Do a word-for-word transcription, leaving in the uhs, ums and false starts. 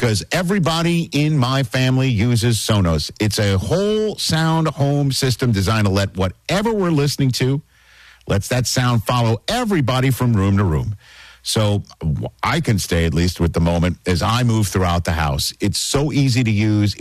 because everybody in my family uses Sonos. It's a whole sound home system designed to let whatever we're listening to, lets that sound follow everybody from room to room. So I can stay, at least with the moment, as I move throughout the house. It's so easy to use.